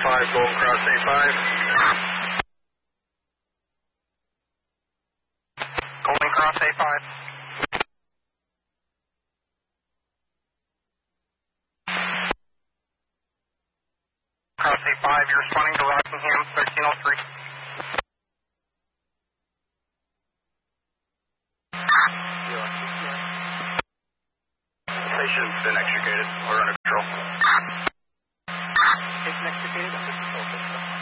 5, Golden Cross A5. Golden Cross A5. Cross A5, you're responding to Rockingham 1303. Station's been extricated. We're under control. Station extricated.